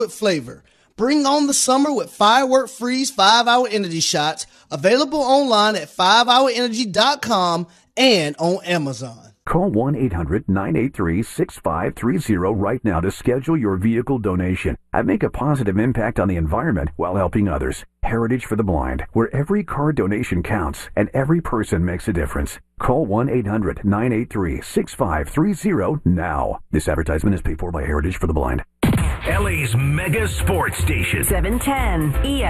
with flavor. Bring on the summer with Firework Freeze 5-Hour Energy Shots, available online at 5hourenergy.com and on Amazon. Call 1-800-983-6530 right now to schedule your vehicle donation and make a positive impact on the environment while helping others. Heritage for the Blind, where every car donation counts and every person makes a difference. Call 1-800-983-6530 now. This advertisement is paid for by Heritage for the Blind. LA's mega sports station. 710 ES.